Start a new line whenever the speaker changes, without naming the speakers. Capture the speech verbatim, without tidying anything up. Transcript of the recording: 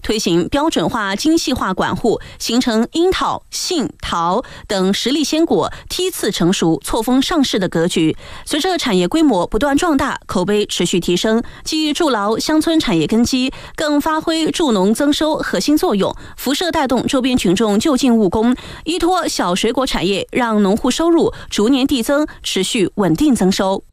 推行标准化、精细化管护，形成樱桃、杏、桃等实力鲜果梯次成熟、错峰上市的格局。随着产业规模不断壮大，口碑持续提升，既筑牢乡村产业根基，更发挥助农增收核心作用，辐射带动周边群众就近务工，依托小水果产业，让农户收入逐年递增，持续稳定增收。